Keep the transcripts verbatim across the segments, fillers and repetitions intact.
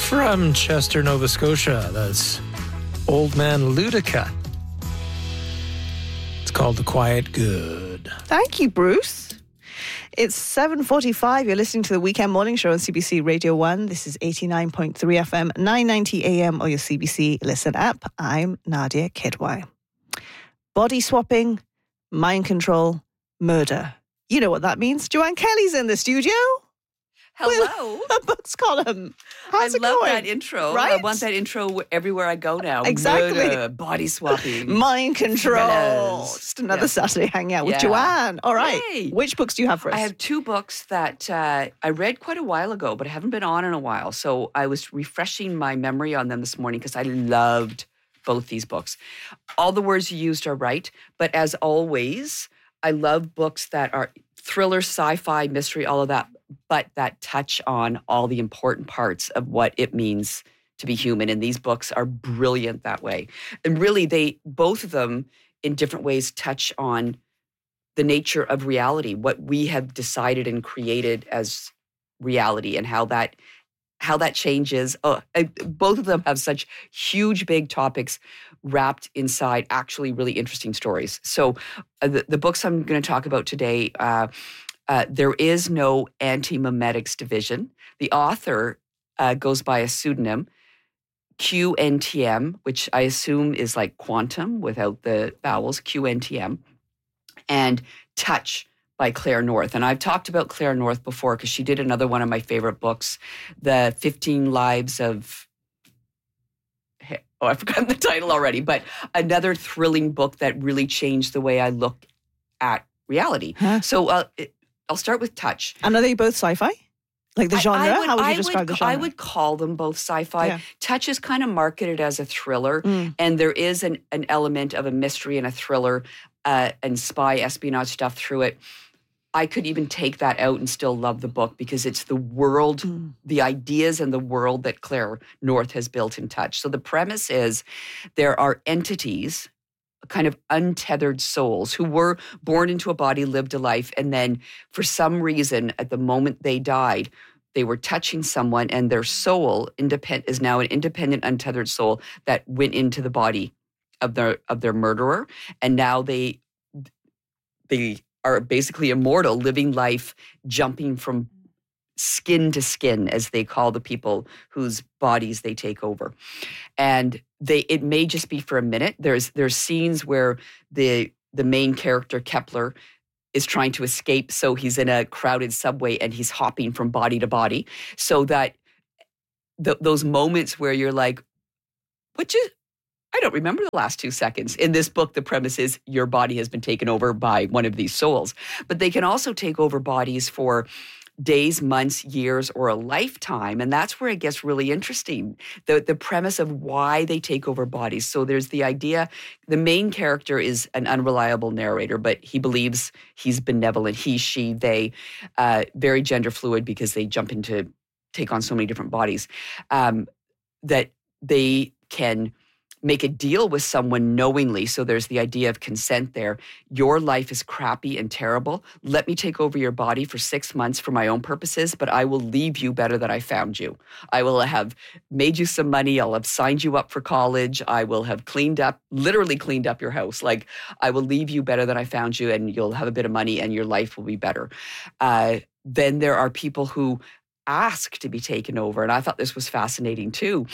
From Chester, Nova Scotia, that's Old Man Ludica. It's called The Quiet Good. Thank you, Bruce. It's seven forty-five. You're listening to the Weekend Morning Show on C B C Radio one. This is eighty-nine point three F M, nine ninety A M, or your C B C Listen app. I'm Nadia Kidwai. Body swapping, mind control, murder. You know what that means. Joanne Kelly's in the studio. Hello. A books column. How's I it love going? that intro. Right? I want that intro everywhere I go now. Exactly. Murder, body swapping. Mind control. Thrillers. Just another Yeah. Saturday hangout with Yeah. Joanne. All right. Yay. Which books do you have for us? I have two books that uh, I read quite a while ago, but I haven't been on in a while. So I was refreshing my memory on them this morning because I loved both these books. All the words you used are right. But as always, I love books that are thriller, sci-fi, mystery, all of that, but that touch on all the important parts of what it means to be human. And these books are brilliant that way. And really, they both of them in different ways touch on the nature of reality, what we have decided and created as reality, and how that how that changes. Oh, both of them have such huge, big topics wrapped inside actually really interesting stories. So uh, the, the books I'm going to talk about today, uh, uh, there is no anti-memetics division. The author uh, goes by a pseudonym, Q N T M, which I assume is like quantum without the vowels, Q N T M, and Touch by Claire North. And I've talked about Claire North before because she did another one of my favorite books, The fifteen Lives of... Oh, I've forgotten the title already, but another thrilling book that really changed the way I look at reality. Huh? So uh, it, I'll start with Touch. And are they both sci-fi? Like the genre? I, I would, How would you I describe would, the genre? I would call them both sci-fi. Yeah. Touch is kind of marketed as a thriller, Mm. and there is an, an element of a mystery and a thriller uh, and spy espionage stuff through it. I could even take that out and still love the book because it's the world, Mm. the ideas and the world that Claire North has built in Touch. So the premise is there are entities, kind of untethered souls who were born into a body, lived a life, and then for some reason, at the moment they died, they were touching someone and their soul independent is now an independent, untethered soul that went into the body of their of their murderer. And now they they are basically immortal, living life, jumping from skin to skin, as they call the people whose bodies they take over. And they it may just be for a minute. There's there's scenes where the the main character, Kepler, is trying to escape. So he's in a crowded subway and he's hopping from body to body. So that th- those moments where you're like, what you... I don't remember the last two seconds. In this book, the premise is your body has been taken over by one of these souls. But they can also take over bodies for days, months, years, or a lifetime. And that's where it gets really interesting. The, the premise of why they take over bodies. So there's the idea, the main character is an unreliable narrator, but he believes he's benevolent. He, she, they, uh, very gender fluid because they jump into, take on so many different bodies, um, that they can make a deal with someone knowingly. So there's the idea of consent there. Your life is crappy and terrible. Let me take over your body for six months for my own purposes, but I will leave you better than I found you. I will have made you some money. I'll have signed you up for college. I will have cleaned up, literally cleaned up your house. Like, I will leave you better than I found you, and you'll have a bit of money and your life will be better. Uh, then there are people who ask to be taken over. And I thought this was fascinating too.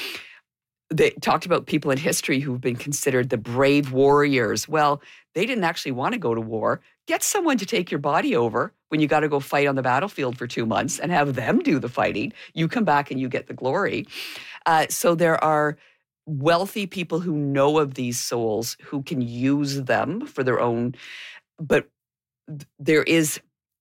They talked about people in history who've been considered the brave warriors. Well, they didn't actually want to go to war. Get someone to take your body over when you got to go fight on the battlefield for two months and have them do the fighting. You come back and you get the glory. Uh, so there are wealthy people who know of these souls who can use them for their own. But there is,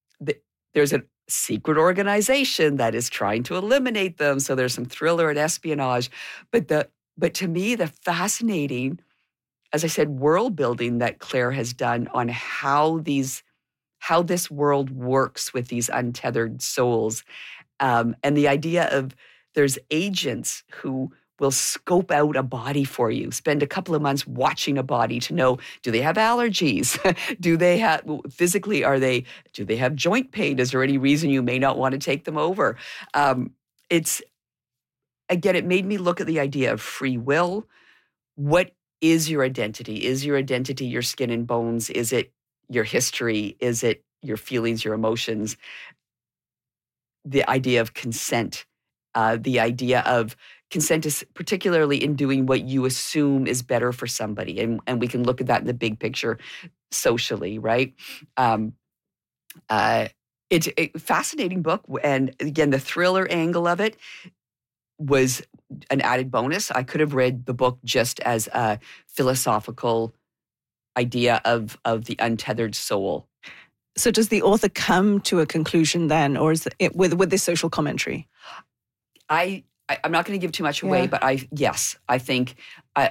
there's a secret organization that is trying to eliminate them. So there's some thriller and espionage. But the But to me, the fascinating, as I said, world building that Claire has done on how these, how this world works with these untethered souls, um, and the idea of there's agents who will scope out a body for you, spend a couple of months watching a body to know, do they have allergies? do they have, physically, are they, do they have joint pain? Is there any reason you may not want to take them over? Um, it's, again, it made me look at the idea of free will. What is your identity? Is your identity your skin and bones? Is it your history? Is it your feelings, your emotions? The idea of consent, uh, the idea of consent is particularly in doing what you assume is better for somebody. And, and we can look at that in the big picture socially, right? Um, uh, it's a fascinating book. And again, the thriller angle of it was an added bonus. I could have read the book just as a philosophical idea of, of the untethered soul. So does the author come to a conclusion then, or is it with, with this social commentary? I, I I'm not going to give too much away, yeah. but I yes, I think uh,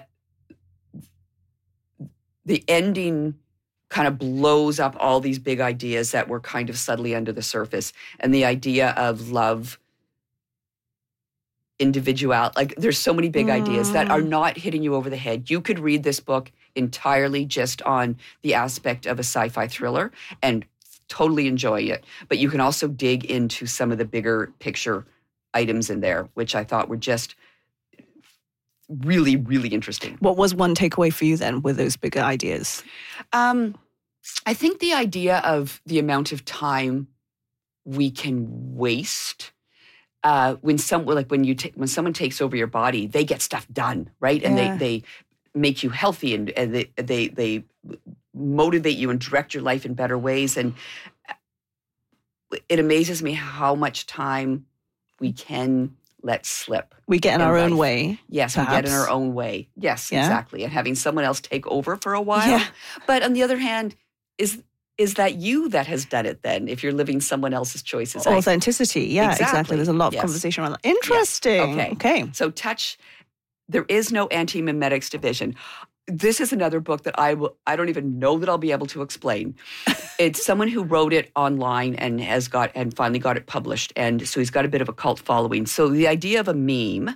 the ending kind of blows up all these big ideas that were kind of subtly under the surface, and the idea of love, individual, like there's so many big mm. ideas that are not hitting you over the head. You could read this book entirely just on the aspect of a sci-fi thriller and totally enjoy it. But you can also dig into some of the bigger picture items in there, which I thought were just really, really interesting. What was one takeaway for you then with those bigger ideas? Um, I think the idea of the amount of time we can waste uh, when some like when you ta- when someone takes over your body, they get stuff done, right? And yeah. they they make you healthy, and, and they they they motivate you and direct your life in better ways. And it amazes me how much time we can let slip. We get in, in our life. own way. Yes, perhaps. we get in our own way. Yes, yeah. exactly. And having someone else take over for a while. Yeah. But on the other hand, is is that you that has done it then, if you're living someone else's choices? Authenticity, yeah, exactly. exactly. There's a lot of yes. conversation around that. Interesting. Yes. Okay. okay. So touch, there is no anti-mimetics division. This is another book that I will, I don't even know that I'll be able to explain. It's someone who wrote it online and has got, and finally got it published. And so he's got a bit of a cult following. So the idea of a meme,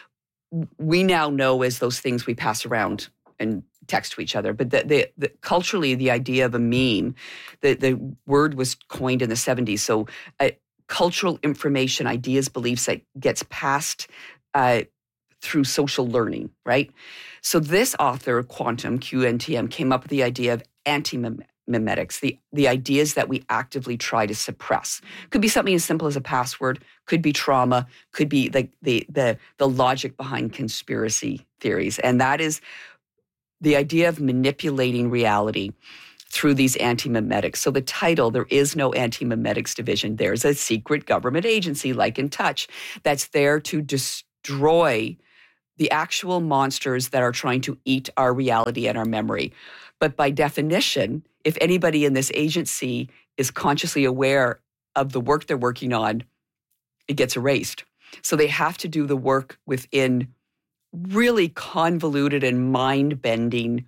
we now know as those things we pass around and text to each other. But the, the, the, culturally, the idea of a meme, the, the word was coined in the seventies. So uh, cultural information, ideas, beliefs that gets passed uh, through social learning, right? So this author, Quantum, Q N T M, came up with the idea of anti-mimetics, the, the ideas that we actively try to suppress. Could be something as simple as a password, could be trauma, could be like the, the, the logic behind conspiracy theories. And that is the idea of manipulating reality through these anti-mimetics. So the title, there is no anti-mimetics division. There's a secret government agency like In Touch that's there to destroy the actual monsters that are trying to eat our reality and our memory. But by definition, if anybody in this agency is consciously aware of the work they're working on, it gets erased. So they have to do the work within really convoluted and mind-bending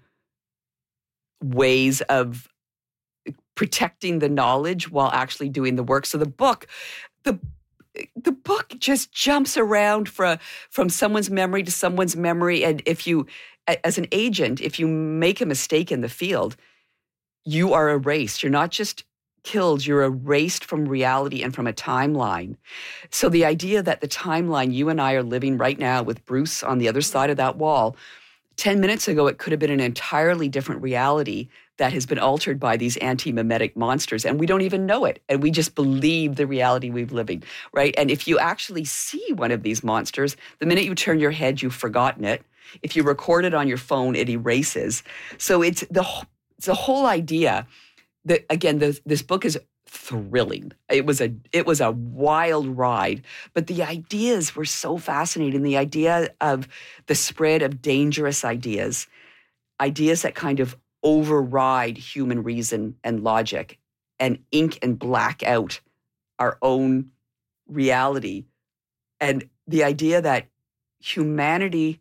ways of protecting the knowledge while actually doing the work. So the book, the the book just jumps around from, from someone's memory to someone's memory. And if you, as an agent, if you make a mistake in the field, you are erased. You're not just killed, you're erased from reality and from a timeline. So the idea that the timeline you and I are living right now with Bruce on the other side of that wall, ten minutes ago, it could have been an entirely different reality that has been altered by these anti-mimetic monsters, and we don't even know it. And we just believe the reality we're living, right? And if you actually see one of these monsters, the minute you turn your head, you've forgotten it. If you record it on your phone, it erases. So it's the, it's the whole idea that, again, the, this book is thrilling. It was a it was a wild ride, but the ideas were so fascinating. The idea of the spread of dangerous ideas, ideas that kind of override human reason and logic and ink and black out our own reality. And the idea that humanity,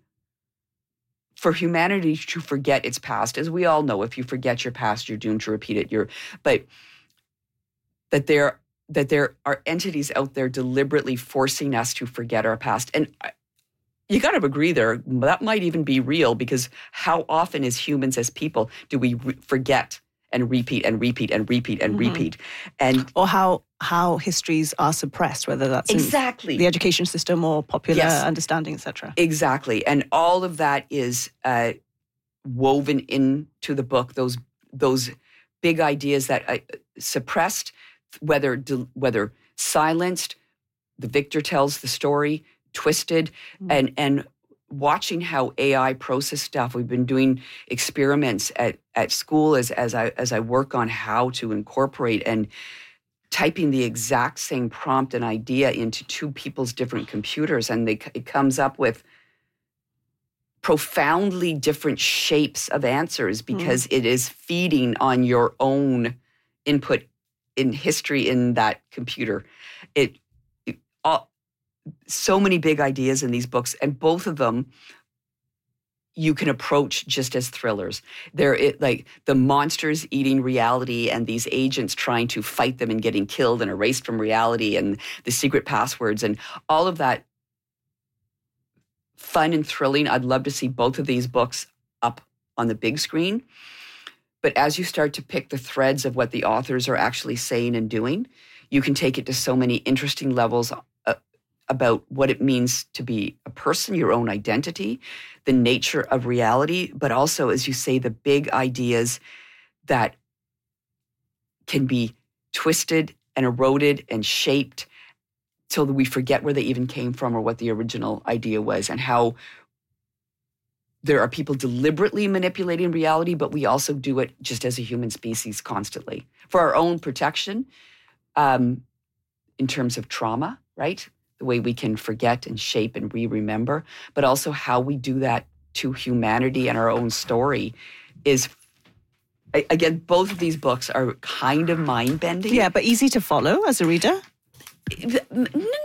for humanity to forget its past, as we all know, if you forget your past, you're doomed to repeat it. You're, but that there that there are entities out there deliberately forcing us to forget our past. And you got to agree there, that might even be real, because how often as humans, as people, do we re- forget and repeat and repeat and repeat and Mm-hmm. repeat. And Or how how histories are suppressed, whether that's exactly in the education system or popular Yes. understanding, et cetera. Exactly. And all of that is uh, woven into the book, those those big ideas that uh, suppressed, whether de- whether silenced, the victor tells the story, twisted, Mm. and and watching how A I process stuff. We've been doing experiments at, at school as as I as I work on how to incorporate and typing the exact same prompt and idea into two people's different computers, and they, it comes up with profoundly different shapes of answers because mm. it is feeding on your own input in history in that computer. It, it all, so many big ideas in these books, and both of them you can approach just as thrillers. They're it, like the monsters eating reality and these agents trying to fight them and getting killed and erased from reality, and the secret passwords and all of that. Fun and thrilling. I'd love to see both of these books up on the big screen. But as you start to pick the threads of what the authors are actually saying and doing, you can take it to so many interesting levels uh, about what it means to be a person, your own identity, the nature of reality, but also, as you say, the big ideas that can be twisted and eroded and shaped till we forget where they even came from or what the original idea was, and how there are people deliberately manipulating reality, but we also do it just as a human species constantly for our own protection, um, in terms of trauma, right? The way we can forget and shape and re-remember, but also how we do that to humanity and our own story is, again, both of these books are kind of mind-bending. Yeah, but easy to follow as a reader? No,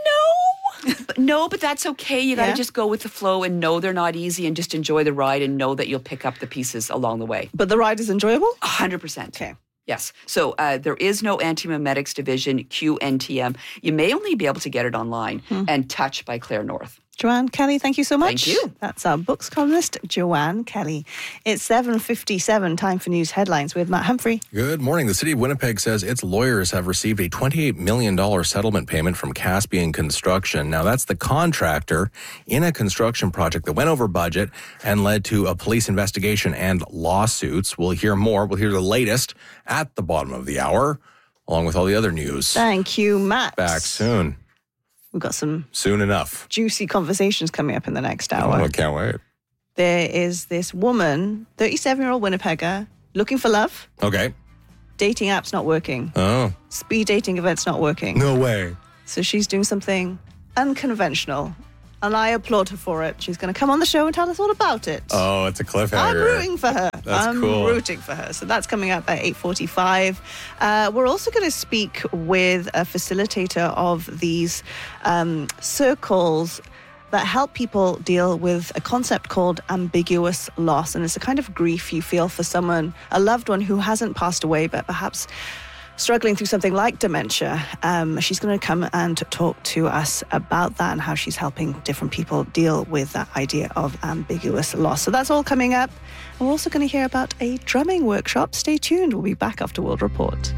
no, but that's okay. You got to Yeah. just go with the flow and know they're not easy and just enjoy the ride and know that you'll pick up the pieces along the way. But the ride is enjoyable? one hundred percent. Okay. Yes. So uh, there is no Antimemetics Division, Q N T M. You may only be able to get it online. Hmm. And Touch by Claire North. Joanne Kelly, thank you so much. Thank you. That's our books columnist, Joanne Kelly. It's seven fifty-seven, time for news headlines with Matt Humphrey. Good morning. The city of Winnipeg says its lawyers have received a twenty-eight million dollars settlement payment from Caspian Construction. Now, that's the contractor in a construction project that went over budget and led to a police investigation and lawsuits. We'll hear more. We'll hear the latest at the bottom of the hour, along with all the other news. Thank you, Matt. Back soon. We've got some Soon enough. juicy conversations coming up in the next Oh, hour. I can't wait. There is this woman, thirty-seven-year-old Winnipegger, looking for love. Okay. Dating app's not working. Oh. Speed dating event's not working. No way. So she's doing something unconventional. And I applaud her for it. She's going to come on the show and tell us all about it. Oh, it's a cliffhanger. I'm rooting for her. That's I'm cool. rooting for her. So that's coming up at eight forty-five. Uh, we're also going to speak with a facilitator of these um, circles that help people deal with a concept called ambiguous loss. And it's a kind of grief you feel for someone, a loved one who hasn't passed away, but perhaps struggling through something like dementia. Um, she's going to come and talk to us about that and how she's helping different people deal with that idea of ambiguous loss. So that's all coming up. And we're also going to hear about a drumming workshop. Stay tuned. We'll be back after World Report.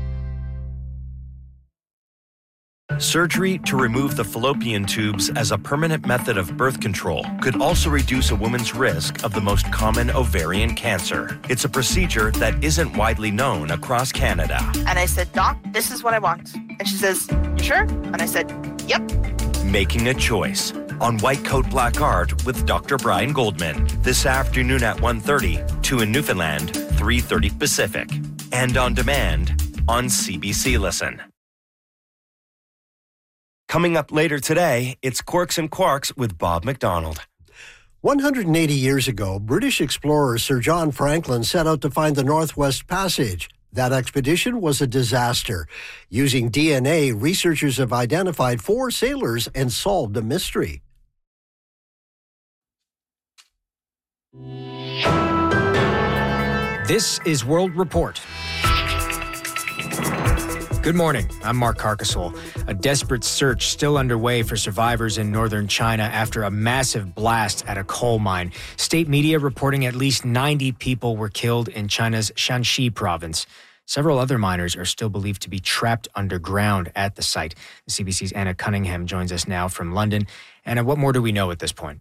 Surgery to remove the fallopian tubes as a permanent method of birth control could also reduce a woman's risk of the most common ovarian cancer. It's a procedure that isn't widely known across Canada. And I said, Doc, this is what I want. And she says, you sure? And I said, yep. Making a choice on White Coat Black Art with Doctor Brian Goldman this afternoon at one thirty, two in Newfoundland, three thirty Pacific, and on demand on C B C Listen. Coming up later today, it's Quirks and Quarks with Bob McDonald. one hundred eighty years ago, British explorer Sir John Franklin set out to find the Northwest Passage. That expedition was a disaster. Using D N A, researchers have identified four sailors and solved a mystery. This is World Report. Good morning. I'm Mark Carcasole. A desperate search still underway for survivors in northern China after a massive blast at a coal mine. State media reporting at least ninety people were killed in China's Shanxi province. Several other miners are still believed to be trapped underground at the site. The C B C's Anna Cunningham joins us now from London. Anna, what more do we know at this point?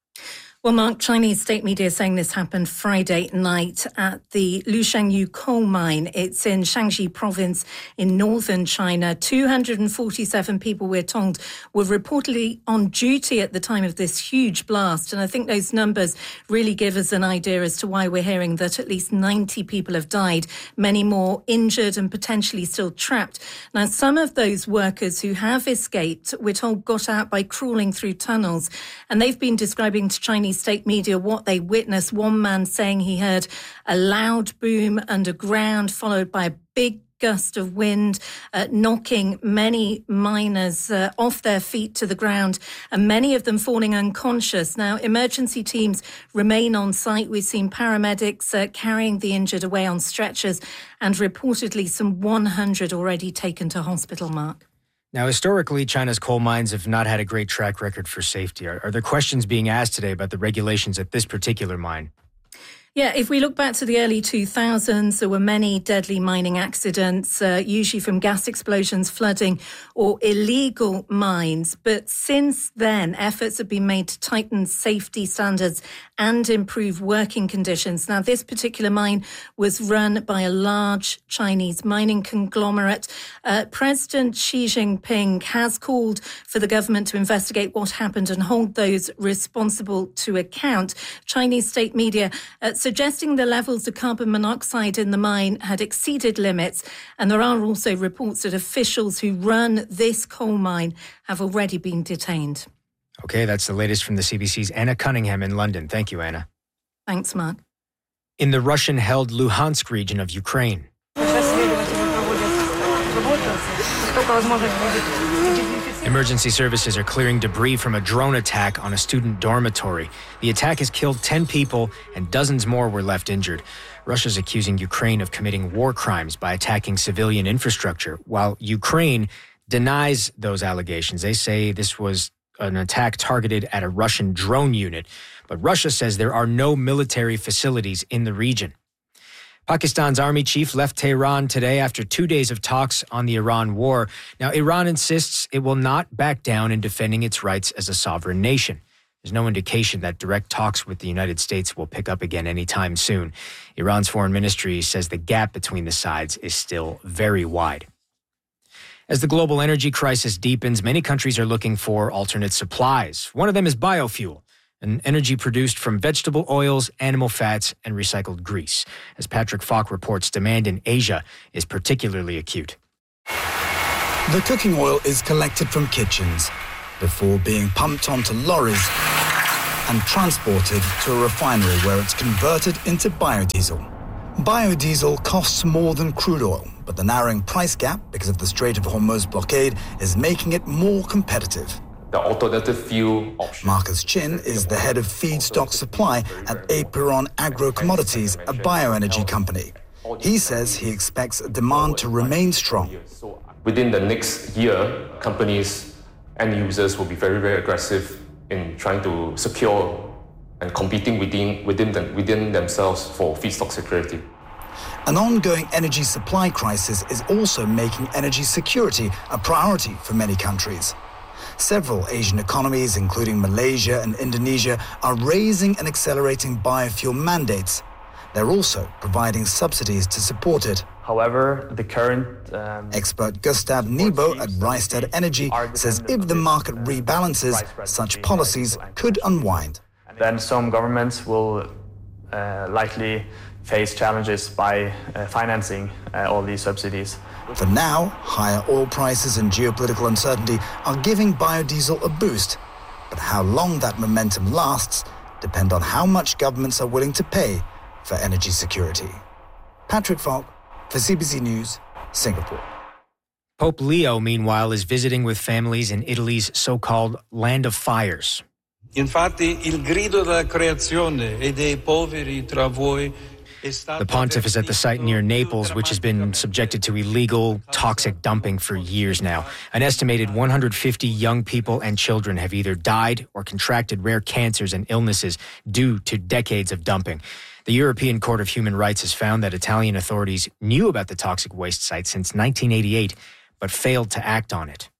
Well, Mark, Chinese state media is saying this happened Friday night at the Lushangyu coal mine. It's in Shanxi province in northern China. two hundred forty-seven people, we're told, were reportedly on duty at the time of this huge blast. And I think those numbers really give us an idea as to why we're hearing that at least ninety people have died, many more injured and potentially still trapped. Now, some of those workers who have escaped, we're told, got out by crawling through tunnels. And they've been describing to Chinese state media what they witnessed. One man saying he heard a loud boom underground, followed by a big gust of wind, uh, knocking many miners uh, off their feet to the ground, and many of them falling unconscious. Now, emergency teams remain on site. We've seen paramedics uh, carrying the injured away on stretchers, and reportedly some one hundred already taken to hospital, Mark. Now, historically, China's coal mines have not had a great track record for safety. Are, are there questions being asked today about the regulations at this particular mine? Yeah, if we look back to the early two thousands, there were many deadly mining accidents, uh, usually from gas explosions, flooding or illegal mines. But since then, efforts have been made to tighten safety standards and improve working conditions. Now, this particular mine was run by a large Chinese mining conglomerate. Uh, President Xi Jinping has called for the government to investigate what happened and hold those responsible to account. Chinese state media uh, suggesting the levels of carbon monoxide in the mine had exceeded limits. And there are also reports that officials who run this coal mine have already been detained. Okay, that's the latest from the C B C's Anna Cunningham in London. Thank you, Anna. Thanks, Mark. In the Russian-held Luhansk region of Ukraine. Emergency services are clearing debris from a drone attack on a student dormitory. The attack has killed ten people and dozens more were left injured. Russia's accusing Ukraine of committing war crimes by attacking civilian infrastructure, while Ukraine denies those allegations. They say this was an attack targeted at a Russian drone unit, but Russia says there are no military facilities in the region. Pakistan's army chief left Tehran today after two days of talks on the Iran war. Now, Iran insists it will not back down in defending its rights as a sovereign nation. There's no indication that direct talks with the United States will pick up again anytime soon. Iran's foreign ministry says the gap between the sides is still very wide. As the global energy crisis deepens, many countries are looking for alternate supplies. One of them is biofuel, an energy produced from vegetable oils, animal fats, and recycled grease. As Patrick Falk reports, demand in Asia is particularly acute. The cooking oil is collected from kitchens before being pumped onto lorries and transported to a refinery where it's converted into biodiesel. Biodiesel costs more than crude oil, but the narrowing price gap because of the Strait of Hormuz blockade is making it more competitive. The alternative fuel option. Marcus Chin is the head of feedstock supply at Apiron Agro Commodities, a bioenergy company. He says he expects demand to remain strong. Within the next year, companies and users will be very, very aggressive in trying to secure and competing within, within, them, within themselves for feedstock security. An ongoing energy supply crisis is also making energy security a priority for many countries. Several Asian economies, including Malaysia and Indonesia, are raising and accelerating biofuel mandates. They're also providing subsidies to support it. However, the current... Um, Expert Gustav Nebo at Rystad Energy says if the market rebalances, such policies could unwind. Then some governments will uh, likely face challenges by uh, financing uh, all these subsidies. For now, higher oil prices and geopolitical uncertainty are giving biodiesel a boost. But how long that momentum lasts depends on how much governments are willing to pay for energy security. Patrick Falk for C B C News, Singapore. Pope Leo, meanwhile, is visiting with families in Italy's so-called Land of Fires. Infatti, il grido della creazione e dei poveri tra voi. The Pontiff is at the site near Naples, which has been subjected to illegal, toxic dumping for years now. An estimated one hundred fifty young people and children have either died or contracted rare cancers and illnesses due to decades of dumping. The European Court of Human Rights has found that Italian authorities knew about the toxic waste site since nineteen eighty-eight, but failed to act on it.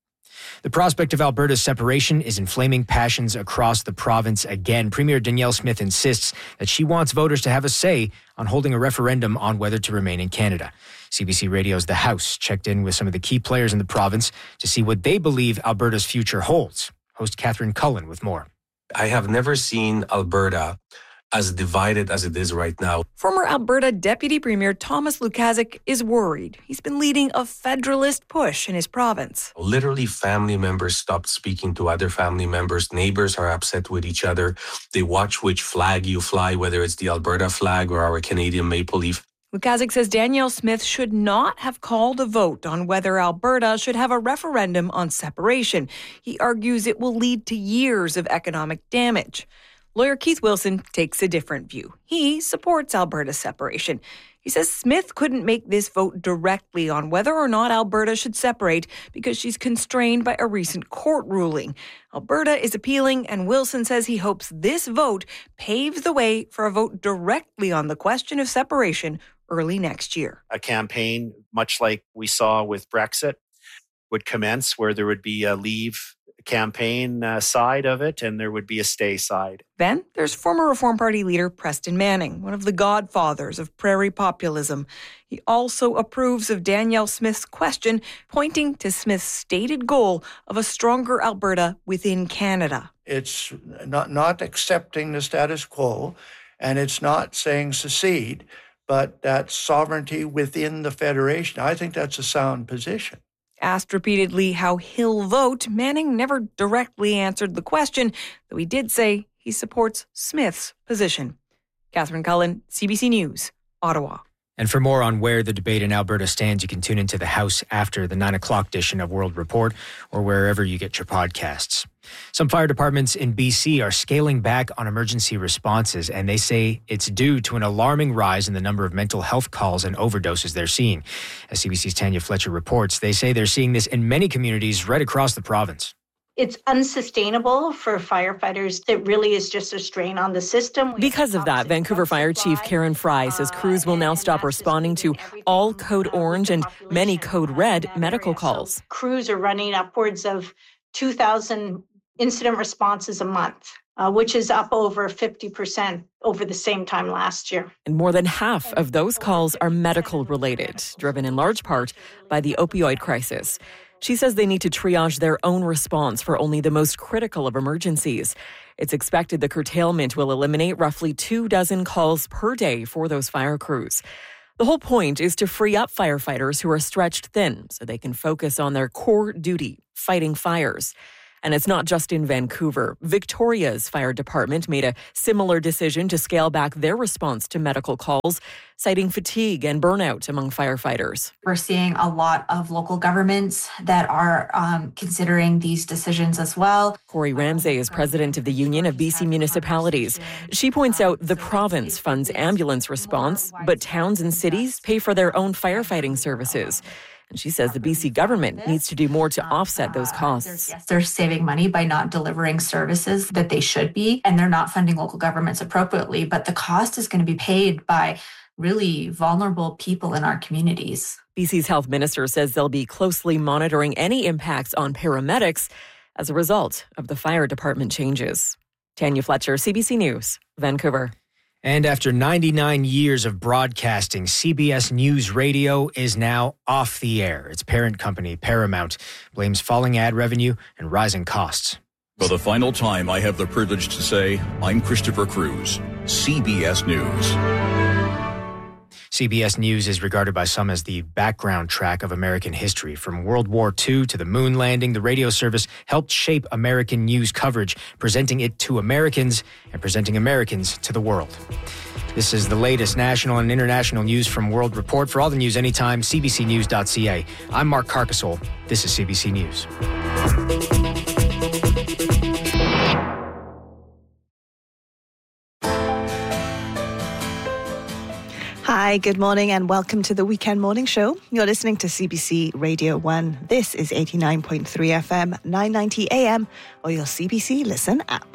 The prospect of Alberta's separation is inflaming passions across the province again. Premier Danielle Smith insists that she wants voters to have a say on holding a referendum on whether to remain in Canada. C B C Radio's The House checked in with some of the key players in the province to see what they believe Alberta's future holds. Host Catherine Cullen with more. I have never seen Alberta as divided as it is right now. Former Alberta Deputy Premier Thomas Lukaszuk is worried. He's been leading a federalist push in his province. Literally, family members stopped speaking to other family members. Neighbors are upset with each other. They watch which flag you fly, whether it's the Alberta flag or our Canadian maple leaf. Lukaszuk says Danielle Smith should not have called a vote on whether Alberta should have a referendum on separation. He argues it will lead to years of economic damage. Lawyer Keith Wilson takes a different view. He supports Alberta's separation. He says Smith couldn't make this vote directly on whether or not Alberta should separate because she's constrained by a recent court ruling. Alberta is appealing, and Wilson says he hopes this vote paves the way for a vote directly on the question of separation early next year. A campaign, much like we saw with Brexit, would commence where there would be a leave campaign uh, side of it, and there would be a stay side. Then there's former Reform Party leader Preston Manning, one of the godfathers of prairie populism. He also approves of Danielle Smith's question, pointing to Smith's stated goal of a stronger Alberta within Canada. It's not, not accepting the status quo, and it's not saying secede, but that sovereignty within the Federation. I think that's a sound position. Asked repeatedly how he'll vote, Manning never directly answered the question, though he did say he supports Smith's position. Catherine Cullen, C B C News, Ottawa. And for more on where the debate in Alberta stands, you can tune into the House after the nine o'clock edition of World Report or wherever you get your podcasts. Some fire departments in B C are scaling back on emergency responses, and they say it's due to an alarming rise in the number of mental health calls and overdoses they're seeing. As C B C's Tanya Fletcher reports, they say they're seeing this in many communities right across the province. It's unsustainable for firefighters. It really is just a strain on the system. Because of that, Vancouver Fire Chief Karen Fry says crews will now stop responding to all Code Orange and many Code Red medical calls. Crews are running upwards of two thousand incident responses a month, uh, which is up over fifty percent over the same time last year. And more than half of those calls are medical related, driven in large part by the opioid crisis. She says they need to triage their own response for only the most critical of emergencies. It's expected the curtailment will eliminate roughly two dozen calls per day for those fire crews. The whole point is to free up firefighters who are stretched thin so they can focus on their core duty, fighting fires. And it's not just in Vancouver. Victoria's fire department made a similar decision to scale back their response to medical calls, citing fatigue and burnout among firefighters. We're seeing a lot of local governments that are um, considering these decisions as well. Corey Ramsay is president of the Union of B C Municipalities. She points out the province funds ambulance response, but towns and cities pay for their own firefighting services. And she says the B C government needs to do more to offset those costs. They're saving money by not delivering services that they should be, and they're not funding local governments appropriately. But the cost is going to be paid by really vulnerable people in our communities. B C's health minister says they'll be closely monitoring any impacts on paramedics as a result of the fire department changes. Tanya Fletcher, C B C News, Vancouver. And after ninety-nine years of broadcasting, C B S News Radio is now off the air. Its parent company, Paramount, blames falling ad revenue and rising costs. For the final time, I have the privilege to say, I'm Christopher Cruz, C B S News. C B S News is regarded by some as the background track of American history. From World War Two to the moon landing, the radio service helped shape American news coverage, presenting it to Americans and presenting Americans to the world. This is the latest national and international news from World Report. For all the news anytime, c b c news dot c a. I'm Mark Carcasole. This is C B C News. Hi, good morning and welcome to the Weekend Morning Show. You're listening to C B C Radio one. This is eighty-nine point three F M, nine ninety A M or your C B C Listen app.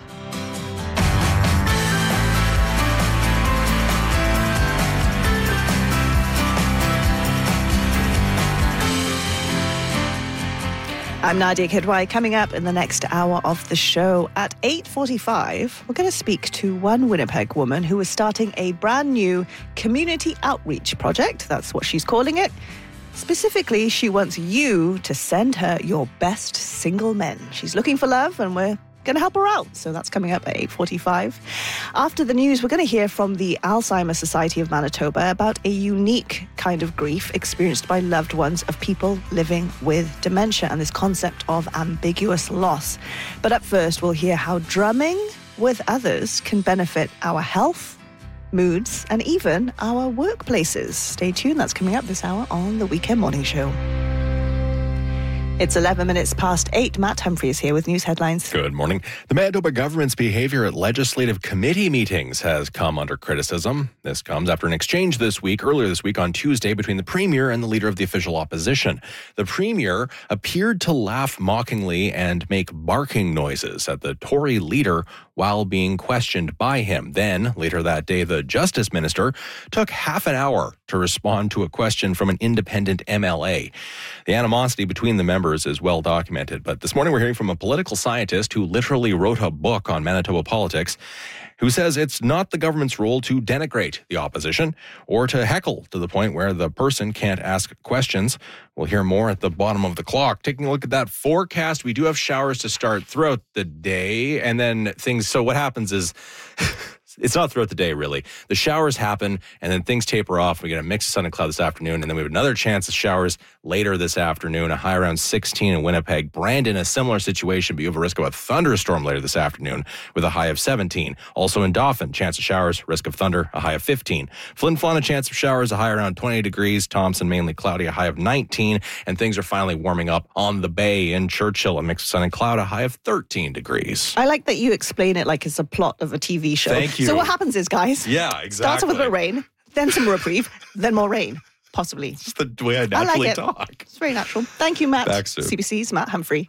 I'm Nadia Kidwai. Coming up in the next hour of the show at eight forty-five, we're going to speak to one Winnipeg woman who is starting a brand new community outreach project. That's what she's calling it. Specifically, she wants you to send her your best single men. She's looking for love and we're going to help her out. So that's coming up at eight forty-five. After the news, we're going to hear from the Alzheimer's Society of Manitoba about a unique kind of grief experienced by loved ones of people living with dementia and this concept of ambiguous loss. But up first, we'll hear how drumming with others can benefit our health, moods, and even our workplaces. Stay tuned. That's coming up this hour on the Weekend Morning Show. It's eleven minutes past eight. Matt Humphrey is here with news headlines. Good morning. The Manitoba government's behavior at legislative committee meetings has come under criticism. This comes after an exchange this week, earlier this week on Tuesday, between the Premier and the Leader of the official opposition. The Premier appeared to laugh mockingly and make barking noises at the Tory leader while being questioned by him. Then, later that day, the Justice Minister took half an hour to respond to a question from an independent M L A. The animosity between the members is well documented, but this morning we're hearing from a political scientist who literally wrote a book on Manitoba politics, who says it's not the government's role to denigrate the opposition or to heckle to the point where the person can't ask questions. We'll hear more at the bottom of the clock. Taking a look at that forecast, we do have showers to start throughout the day, and then things, so what happens is, it's not throughout the day, really. The showers happen, and then things taper off. We get a mix of sun and cloud this afternoon, and then we have another chance of showers later this afternoon, a high around sixteen in Winnipeg. Brandon, a similar situation, but you have a risk of a thunderstorm later this afternoon with a high of seventeen. Also in Dauphin, chance of showers, risk of thunder, a high of fifteen. Flin Flon, a chance of showers, a high around twenty degrees. Thompson, mainly cloudy, a high of nineteen. And things are finally warming up on the bay in Churchill, a mix of sun and cloud, a high of thirteen degrees. I like that you explain it like it's a plot of a T V show. Thank you. So what happens is, guys, yeah, exactly. Starts off with a bit of rain, then some reprieve, then more rain, possibly. It's the way I naturally I like it. talk. It's very natural. Thank you, Matt. Back soon. C B C's Matt Humphrey.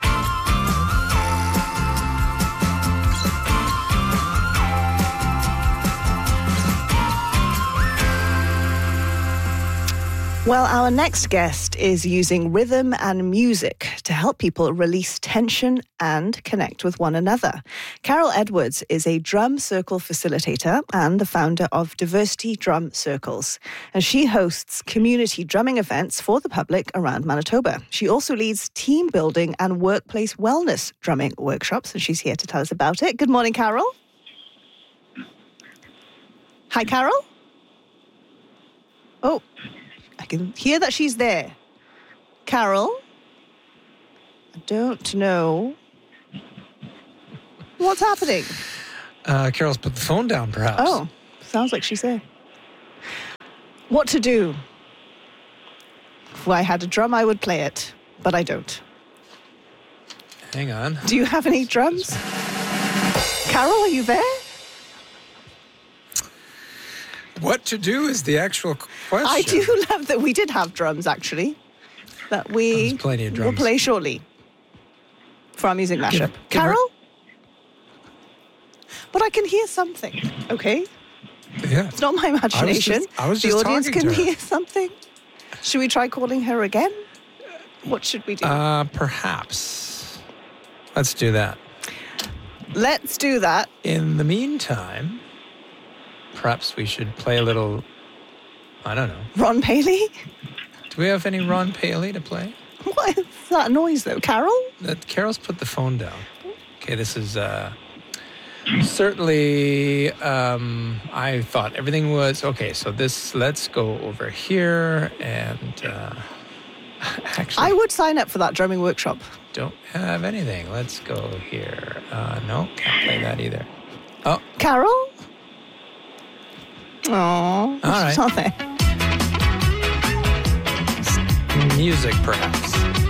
Well, our next guest is using rhythm and music to help people release tension and connect with one another. Carol Edwards is a drum circle facilitator and the founder of Diversity Drum Circles. And she hosts community drumming events for the public around Manitoba. She also leads team building and workplace wellness drumming workshops, and she's here to tell us about it. Good morning, Carol. Hi, Carol. Oh. I can hear that she's there. Carol? I don't know. What's happening? Uh, Carol's put the phone down, perhaps. Oh, sounds like she's there. What to do? If I had a drum, I would play it, but I don't. Hang on. Do you have any drums? Carol, are you there? What to do is the actual question. I do love that we did have drums, actually, that we There's plenty of drums. will play shortly for our music mashup. Give- give Carol? her- But I can hear something, okay? Yeah. It's not my imagination. I was just, I was the just audience talking can to her. hear something. Should we try calling her again? What should we do? Uh, perhaps. Let's do that. Let's do that. In the meantime, perhaps we should play a little, I don't know. Ron Paley? Do we have any Ron Paley to play? What is that noise, though? Carol? Uh, Carol's put the phone down. Okay, this is uh, certainly, um, I thought everything was, okay, so this, let's go over here and uh, actually. I would sign up for that drumming workshop. Don't have anything. Let's go here. Uh, no, can't play that either. Oh. Carol? Aww. All right. She's not there. Music, perhaps.